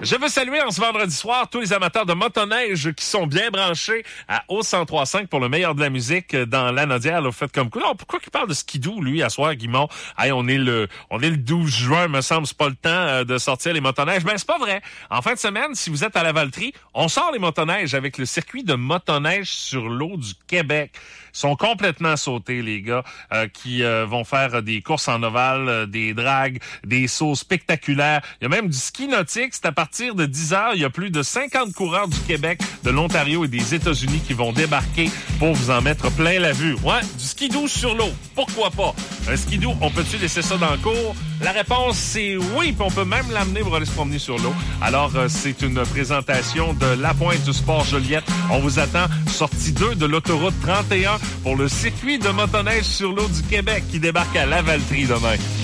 Je veux saluer en ce vendredi soir tous les amateurs de motoneige qui sont bien branchés à O103.5 pour le meilleur de la musique dans l'Anaudière. Vous faites comme quoi? Pourquoi qu'il parle de skidoo, lui, à soir, Guimond? Hey, on est le 12 juin, me semble, c'est pas le temps de sortir les motoneiges. Ben, c'est pas vrai. En fin de semaine, si vous êtes à la Valtrie, on sort les motoneiges avec le circuit de motoneige sur l'eau du Québec. Ils sont complètement sautés, les gars, qui vont faire des courses en ovale, des dragues, des sauts spectaculaires. Il y a même du ski nautique. C'est à partir de 10 heures. Il y a plus de 50 coureurs du Québec, de l'Ontario et des États-Unis qui vont débarquer pour vous en mettre plein la vue. Ouais, du skidoo sur l'eau. Pourquoi pas? Un skidoo, on peut-tu laisser ça dans le cours? La réponse, c'est oui, puis on peut même l'amener pour aller se promener sur l'eau. Alors, c'est une présentation de La Pointe du Sport Joliette. On vous attend, sortie 2 de l'autoroute 31 pour le circuit de motoneige sur l'eau du Québec qui débarque à Lavaltrie demain.